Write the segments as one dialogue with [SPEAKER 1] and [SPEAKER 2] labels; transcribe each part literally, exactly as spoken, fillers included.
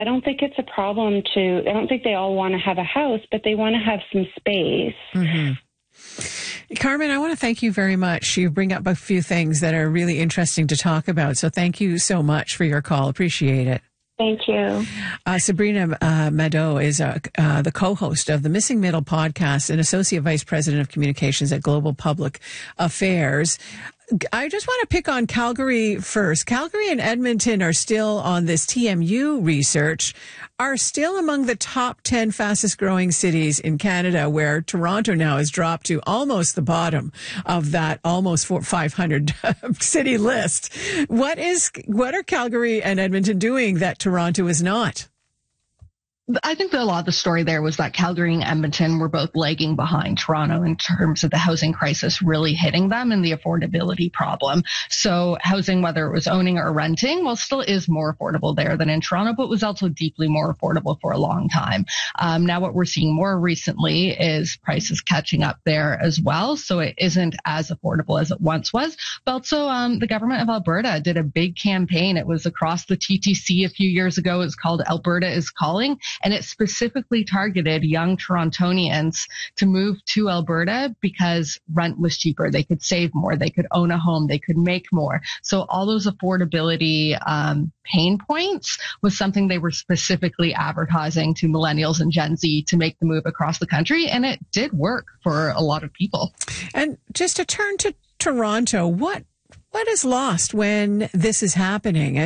[SPEAKER 1] I don't think it's a problem to, I don't think they all want to have a house, but they want to have some space.
[SPEAKER 2] Mm-hmm. Carmen, I want to thank you very much. You bring up a few things that are really interesting to talk about. So thank you so much for your call. Appreciate it.
[SPEAKER 1] Thank you.
[SPEAKER 2] Uh, Sabrina uh, Mado is uh, uh, the co-host of the Missing Middle podcast and Associate Vice President of Communications at Global Public Affairs. I just want to pick on Calgary first. Calgary and Edmonton are still on this T M U research, are still among the top ten fastest growing cities in Canada, where Toronto now has dropped to almost the bottom of that almost five hundred city list. What is, what are Calgary and Edmonton doing that Toronto is not?
[SPEAKER 3] I think that a lot of the story there was that Calgary and Edmonton were both lagging behind Toronto in terms of the housing crisis really hitting them and the affordability problem. So housing, whether it was owning or renting, well, still is more affordable there than in Toronto, but was also deeply more affordable for a long time. Um, now what we're seeing more recently is prices catching up there as well. So it isn't as affordable as it once was. But also um, the government of Alberta did a big campaign. It was across the T T C a few years ago. It was called Alberta is Calling. And it specifically targeted young Torontonians to move to Alberta because rent was cheaper. They could save more. They could own a home. They could make more. So all those affordability um, pain points was something they were specifically advertising to millennials and Gen Z to make the move across the country. And it did work for a lot of people.
[SPEAKER 2] And just to turn to Toronto, what what is lost when this is happening?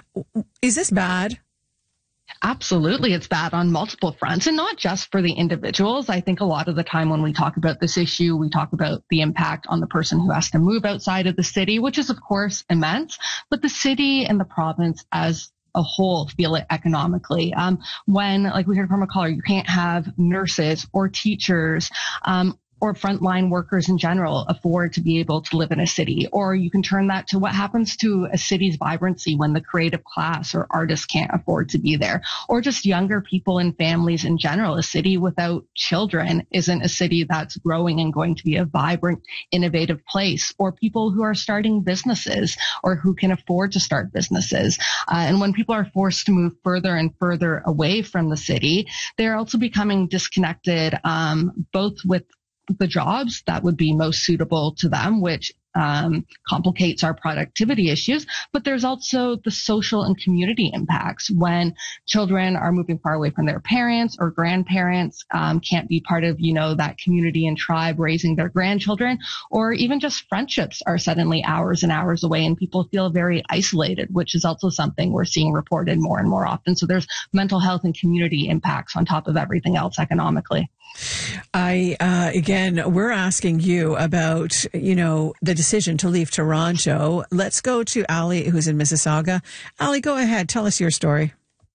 [SPEAKER 2] Is this bad?
[SPEAKER 3] Absolutely. It's bad on multiple fronts, and not just for the individuals. I think a lot of the time when we talk about this issue, we talk about the impact on the person who has to move outside of the city, which is, of course, immense. But the city and the province as a whole feel it economically. Um, when, like we heard from a caller, you can't have nurses or teachers, um, or frontline workers in general afford to be able to live in a city. Or you can turn that to what happens to a city's vibrancy when the creative class or artists can't afford to be there. Or just younger people and families in general. A city without children isn't a city that's growing and going to be a vibrant, innovative place. Or people who are starting businesses or who can afford to start businesses. Uh, and when people are forced to move further and further away from the city, they're also becoming disconnected, um, both with the jobs that would be most suitable to them, which um, complicates our productivity issues. But there's also the social and community impacts when children are moving far away from their parents or grandparents, um, can't be part of, you know, that community and tribe raising their grandchildren, or even just friendships are suddenly hours and hours away and people feel very isolated, which is also something we're seeing reported more and more often. So there's mental health and community impacts on top of everything else economically.
[SPEAKER 2] I, uh, again, we're asking you about, you know, the decision to leave Toronto. Let's go to Ali, who's in Mississauga. Ali, go ahead. Tell us your story.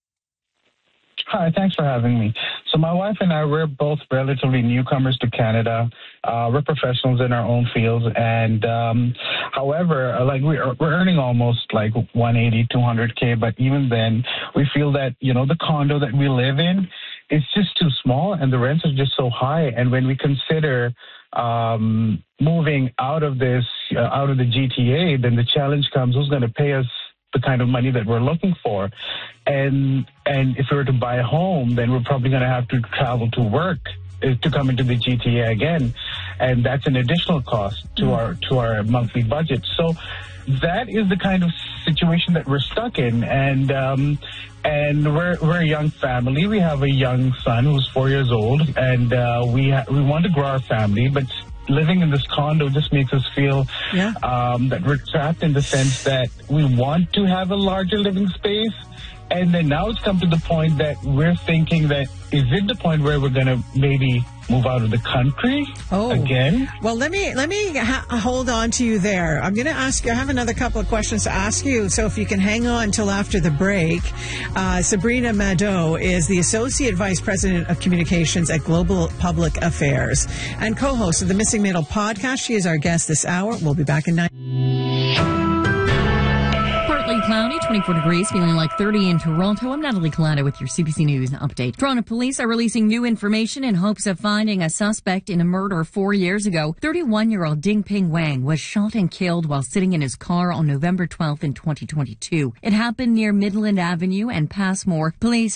[SPEAKER 4] Hi, thanks for having me. So my wife and I, we're both relatively newcomers to Canada. Uh, we're professionals in our own fields. And um, however, like we're, we're earning almost like one eighty, two hundred K. But even then, we feel that, you know, the condo that we live in, it's just too small and the rents are just so high. And when we consider um, moving out of this, uh, out of the G T A, then the challenge comes, who's going to pay us the kind of money that we're looking for? And and if we were to buy a home, then we're probably going to have to travel to work to come into the G T A again. And that's an additional cost to our to our monthly budget. So that is the kind of situation that we're stuck in. And um, and we're we're a young family. We have a young son who's four years old, and uh, we ha- we want to grow our family, but living in this condo just makes us feel yeah. um, that we're trapped in the sense that we want to have a larger living space. And then now it's come to the point that we're thinking that, is it the point where we're going to maybe move out of the country
[SPEAKER 2] oh.
[SPEAKER 4] again?
[SPEAKER 2] Well, let me let me ha- hold on to you there. I'm going to ask you, I have another couple of questions to ask you. So if you can hang on until after the break. Uh, Sabrina Mado is the Associate Vice President of Communications at Global Public Affairs and co-host of the Missing Middle podcast. She is our guest this hour. We'll be back in nine.
[SPEAKER 5] Partly cloudy twenty-four degrees, feeling like thirty in Toronto. I'm Natalie Collada with your C B C News update. Toronto police are releasing new information in hopes of finding a suspect in a murder four years ago. thirty-one-year-old Ding Ping Wang was shot and killed while sitting in his car on November twelfth in twenty twenty-two. It happened near Midland Avenue and Passmore. Police